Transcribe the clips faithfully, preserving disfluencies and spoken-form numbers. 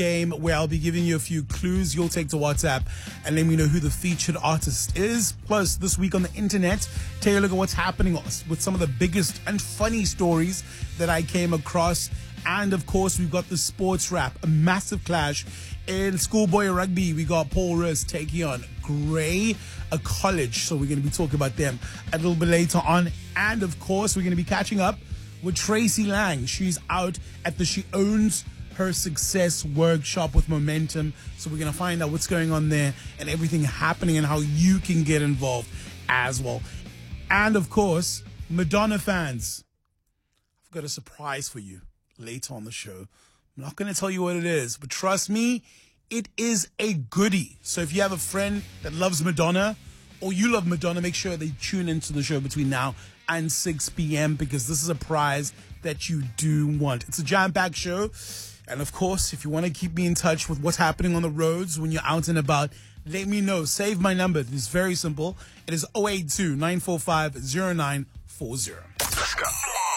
Game where I'll be giving you a few clues. You'll take to WhatsApp and let me know who the featured artist is. Plus, this week on the internet, take a look at what's happening with some of the biggest and funny stories that I came across. And of course, we've got the sports wrap, a massive clash in schoolboy rugby. We got Paul Roos taking on Grey, a college. So we're going to be talking about them a little bit later on. And of course, we're going to be catching up with Tracy Lang. She's out at the She Owns Her Success workshop with Momentum. So we're going to find out what's going on there and everything happening and how you can get involved as well. And of course, Madonna fans, I've got a surprise for you later on the show. I'm not going to tell you what it is, but trust me, it is a goodie. So if you have a friend that loves Madonna or you love Madonna, make sure they tune into the show between now and six p.m. because this is a prize that you do want. It's a jam-packed show. And of course, if you want to keep me in touch with what's happening on the roads when you're out and about, let me know. Save my number. It's very simple. It is zero eight two, nine four five, zero nine four zero. Let's go.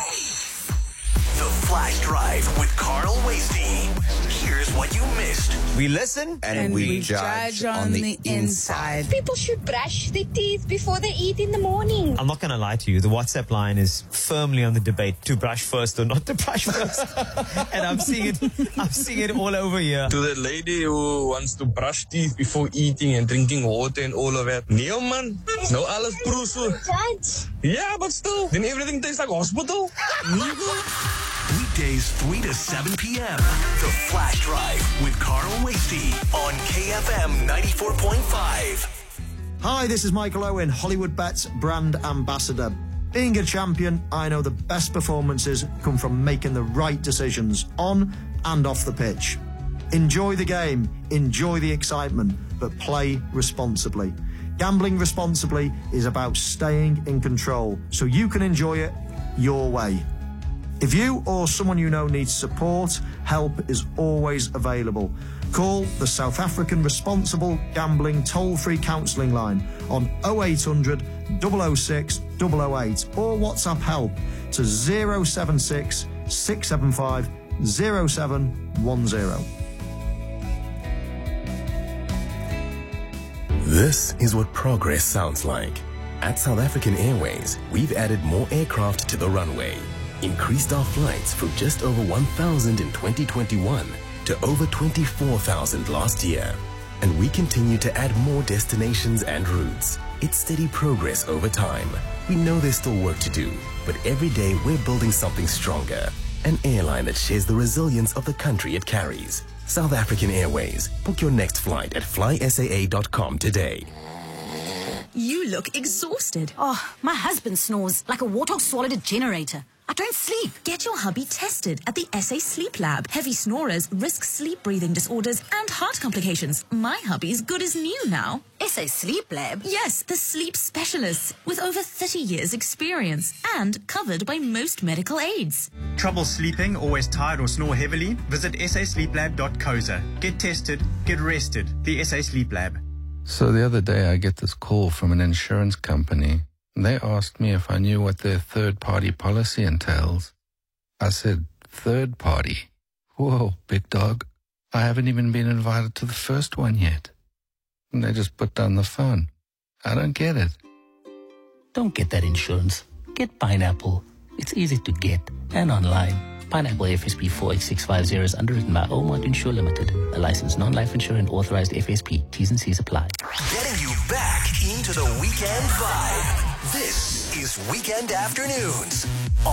The Flash Drive with Carl Wasty. Here's what you missed. We listen and, And we, we judge, judge on the inside. People should brush their teeth before they eat in the morning. I'm not going to lie to you. The WhatsApp line is firmly on the debate to brush first or not to brush first. And I'm seeing it, I'm seeing it all over here. To that lady who wants to brush teeth before eating and drinking water and all of that. Nee, man. No alles proeso. Judge. Yeah, but still. Then everything tastes like hospital. Weekdays three to seven p.m. The Flash Drive with Carl Wasty on K F M ninety-four point five. Hi, this is Michael Owen, Hollywood Bets brand ambassador. Being a champion, I know the best performances come from making the right decisions on and off the pitch. Enjoy the game, enjoy the excitement, but play responsibly. Gambling responsibly is about staying in control so you can enjoy it your way. If you or someone you know needs support, help is always available. Call the South African Responsible Gambling Toll-Free Counselling line on oh eight hundred, double oh six, double oh eight or WhatsApp help to zero seven six, six seven five, zero seven one zero. This is what progress sounds like. At South African Airways, we've added more aircraft to the runway, increased our flights from just over one thousand in twenty twenty-one to over twenty-four thousand last year. And we continue to add more destinations and routes. It's steady progress over time. We know there's still work to do, but every day we're building something stronger. An airline that shares the resilience of the country it carries. South African Airways. Book your next flight at fly S A A dot com today. You look exhausted. Oh, my husband snores like a warthog swallowed a generator. I don't sleep. Get your hubby tested at the S A Sleep Lab. Heavy snorers risk sleep breathing disorders and heart complications. My hubby's good as new now. S A Sleep Lab? Yes, the sleep specialists with over thirty years experience and covered by most medical aids. Trouble sleeping, always tired or snore heavily? Visit s a sleep lab dot co za. Get tested, get rested. The S A Sleep Lab. So the other day I get this call from an insurance company. They asked me if I knew what their third-party policy entails. I said, third party? Whoa, big dog. I haven't even been invited to the first one yet. And they just put down the phone. I don't get it. Don't get that insurance. Get Pineapple. It's easy to get and online. Pineapple F S P four eight six five zero is underwritten by Omart Insure Limited, a licensed non-life insurer and authorized F S P. T's and C's apply. Getting you back into the weekend vibe. This is Weekend Afternoons